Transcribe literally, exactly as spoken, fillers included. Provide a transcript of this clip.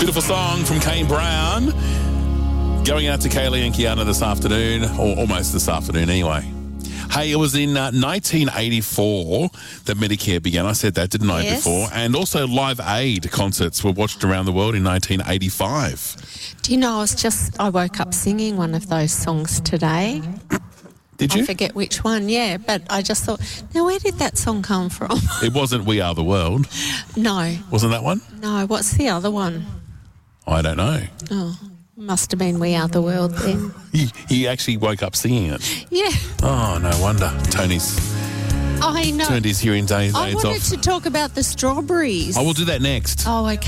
Beautiful song from Kane Brown. Going out to Kaylee and Kiana this afternoon, or almost this afternoon anyway. Hey, it was in uh, nineteen eighty-four that Medicare began. I said that, didn't I, Yes. before? And also Live Aid concerts were watched around the world in nineteen eighty-five. Do you know, I was just, I woke up singing one of those songs today. Did you? I forget which one, yeah, but I just thought, now where did that song come from? It wasn't We Are the World. No, Wasn't that one? no, what's the other one? I don't know. Oh, must have been We Are the World then. He, he actually woke up singing it. Yeah, Oh, no wonder. Tony's I know. turned his hearing aids I wanted off. to talk about the strawberries. I will do that next. Oh, okay.